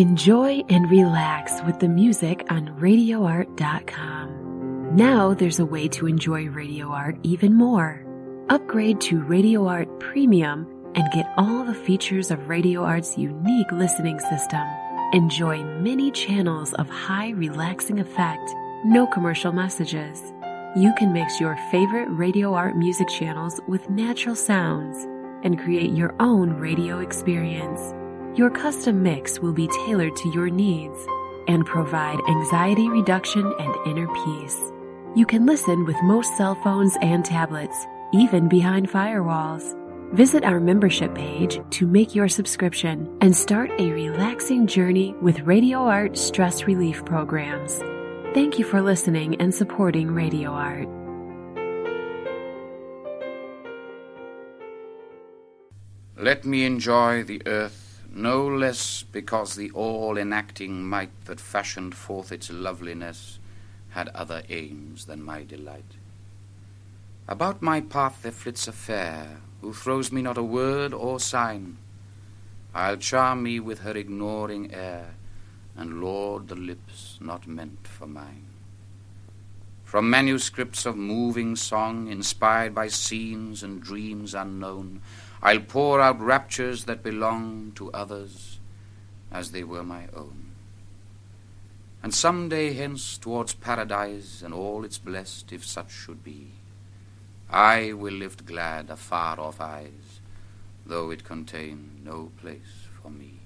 Enjoy and relax with the music on RadioArt.com. Now there's a way to enjoy Radio Art even more. Upgrade to Radio Art Premium and get all the features of Radio Art's unique listening system. Enjoy many channels of high relaxing effect, no commercial messages. You can mix your favorite Radio Art music channels with natural sounds and create your own radio experience. Your custom mix will be tailored to your needs and provide anxiety reduction and inner peace. You can listen with most cell phones and tablets, even behind firewalls. Visit our membership page to make your subscription and start a relaxing journey with Radio Art stress relief programs. Thank you for listening and supporting Radio Art. Let me enjoy the earth no less because the all-enacting might that fashioned forth its loveliness had other aims than my delight. About my path there flits a fair, who throws me not a word or sign. I'll charm me with her ignoring air, and lord the lips not meant for mine. From manuscripts of moving song, inspired by scenes and dreams unknown, I'll pour out raptures that belong to others as they were my own. And some day hence towards paradise and all its blessed, if such should be, I will lift glad afar off eyes, though it contain no place for me.